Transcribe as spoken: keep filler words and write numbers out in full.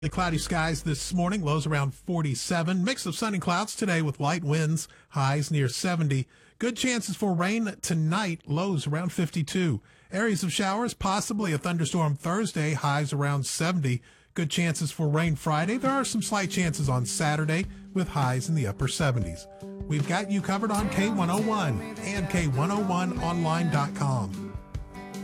The cloudy skies this morning, lows around forty-seven. Mix of sun and clouds today with light winds, highs near seventy. Good chances for rain tonight, lows around fifty-two. Areas of showers, possibly a thunderstorm Thursday, highs around seventy. Good chances for rain Friday. There are some slight chances on Saturday with highs in the upper seventies. We've got you covered on K one oh one and K one oh one online dot com.